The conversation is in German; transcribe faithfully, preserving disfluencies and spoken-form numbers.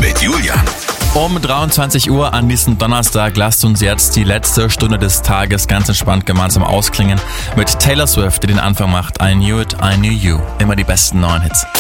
mit Julian. Um dreiundzwanzig Uhr an diesem Donnerstag lasst uns jetzt die letzte Stunde des Tages ganz entspannt gemeinsam ausklingen mit Taylor Swift, die den Anfang macht. I Knew It, I Knew You. Immer die besten neuen Hits.